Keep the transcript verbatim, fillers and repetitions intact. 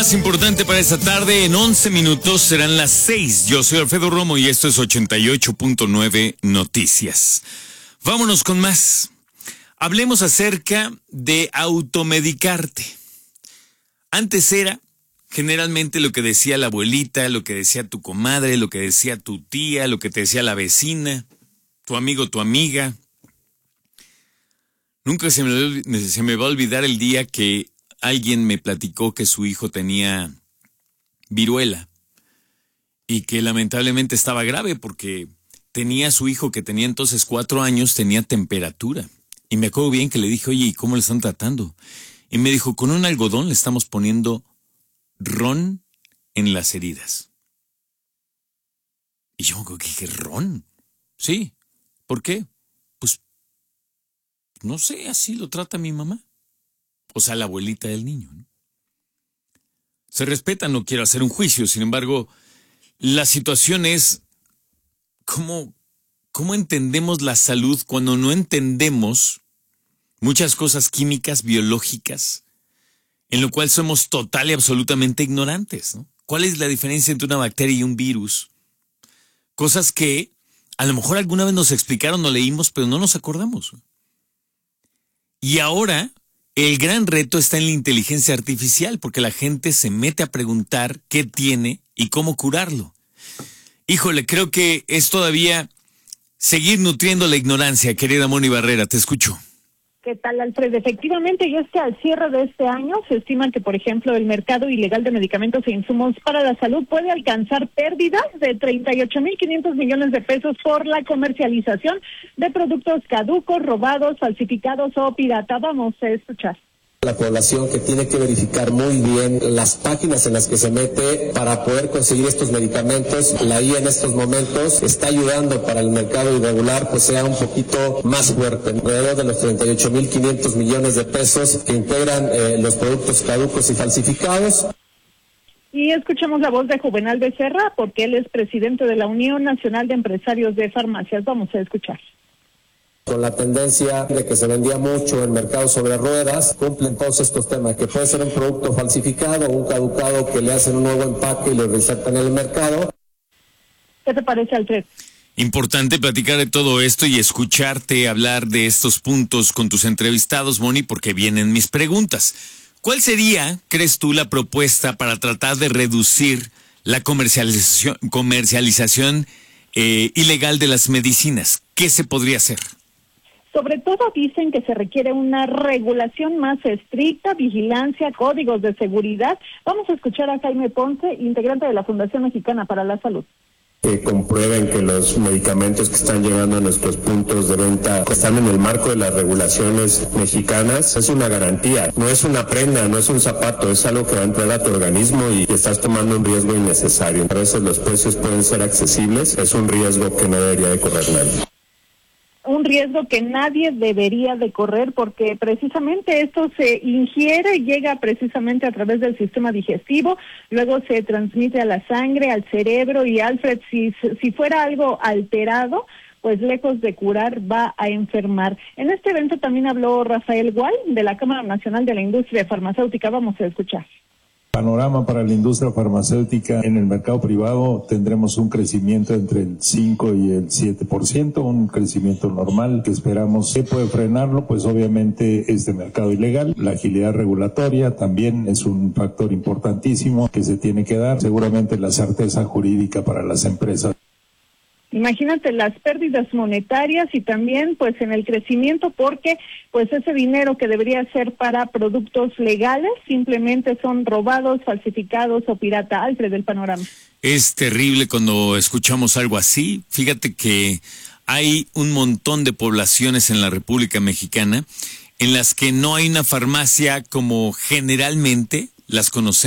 más importante para esta tarde, en once minutos serán las seis. Yo soy Alfredo Romo y esto es ochenta y ocho punto nueve Noticias. Vámonos con más. Hablemos acerca de automedicarte. Antes era generalmente lo que decía la abuelita, lo que decía tu comadre, lo que decía tu tía, lo que te decía la vecina, tu amigo, tu amiga. Nunca se me, se me va a olvidar el día que alguien me platicó que su hijo tenía viruela y que lamentablemente estaba grave porque tenía a su hijo que tenía entonces cuatro años, tenía temperatura. Y me acuerdo bien que le dije, oye, ¿y cómo le están tratando? Y me dijo, con un algodón le estamos poniendo ron en las heridas. Y yo me dije, ¿ron? Sí. ¿Por qué? Pues, no sé, así lo trata mi mamá. O sea, la abuelita del niño, ¿no? Se respeta, no quiero hacer un juicio, sin embargo, la situación es cómo, cómo entendemos la salud cuando no entendemos muchas cosas químicas, biológicas, en lo cual somos total y absolutamente ignorantes, ¿no? ¿Cuál es la diferencia entre una bacteria y un virus? Cosas que a lo mejor alguna vez nos explicaron o leímos, pero no nos acordamos. Y ahora el gran reto está en la inteligencia artificial, porque la gente se mete a preguntar qué tiene y cómo curarlo. Híjole, creo que es todavía seguir nutriendo la ignorancia, querida Moni Barrera, te escucho. ¿Qué tal, Alfred? Efectivamente, y es que al cierre de este año se estima que, por ejemplo, el mercado ilegal de medicamentos e insumos para la salud puede alcanzar pérdidas de treinta y ocho mil quinientos millones de pesos por la comercialización de productos caducos, robados, falsificados o pirata. Vamos a escuchar. La población que tiene que verificar muy bien las páginas en las que se mete para poder conseguir estos medicamentos. La I A en estos momentos está ayudando para el mercado irregular, pues sea un poquito más fuerte. Alrededor de los treinta y ocho mil quinientos millones de pesos que integran eh, los productos caducos y falsificados. Y escuchamos la voz de Juvenal Becerra, porque él es presidente de la Unión Nacional de Empresarios de Farmacias. Vamos a escuchar. Con la tendencia de que se vendía mucho en mercado sobre ruedas, cumplen todos estos temas, que puede ser un producto falsificado o un caducado que le hacen un nuevo empaque y lo reinsertan en el mercado. ¿Qué te parece, Alfred? Importante platicar de todo esto y escucharte hablar de estos puntos con tus entrevistados, Moni, porque vienen mis preguntas. ¿Cuál sería, crees tú, la propuesta para tratar de reducir la comercialización, comercialización eh, ilegal de las medicinas? ¿Qué se podría hacer? Sobre todo dicen que se requiere una regulación más estricta, vigilancia, códigos de seguridad. Vamos a escuchar a Jaime Ponce, integrante de la Fundación Mexicana para la Salud. Que comprueben que los medicamentos que están llegando a nuestros puntos de venta están en el marco de las regulaciones mexicanas. Es una garantía, no es una prenda, no es un zapato, es algo que va a entrar a tu organismo y estás tomando un riesgo innecesario. A veces los precios pueden ser accesibles, es un riesgo que no debería de correr nadie. Un riesgo que nadie debería de correr, porque precisamente esto se ingiere y llega precisamente a través del sistema digestivo, luego se transmite a la sangre, al cerebro, y Alfred, si, si fuera algo alterado, pues lejos de curar va a enfermar. En este evento también habló Rafael Gual, de la Cámara Nacional de la Industria Farmacéutica. Vamos a escuchar. Panorama para la industria farmacéutica. En el mercado privado tendremos un crecimiento entre el cinco y el siete por ciento, un crecimiento normal que esperamos. ¿Qué puede frenarlo? Pues obviamente este mercado ilegal. La agilidad regulatoria también es un factor importantísimo que se tiene que dar. Seguramente la certeza jurídica para las empresas. Imagínate las pérdidas monetarias y también pues en el crecimiento, porque pues ese dinero que debería ser para productos legales simplemente son robados, falsificados o pirata. Alfred, del panorama. Es terrible cuando escuchamos algo así. Fíjate que hay un montón de poblaciones en la República Mexicana en las que no hay una farmacia como generalmente las conocemos.